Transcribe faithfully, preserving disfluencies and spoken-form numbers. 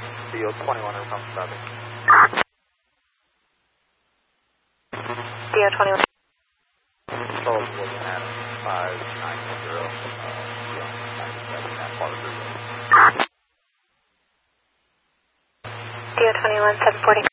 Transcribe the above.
C O twenty-one is on traffic. C O twenty-one. Control is looking at five nine zero. Uh, yeah, ninety-seven at Park River. C O twenty-one, seven forty.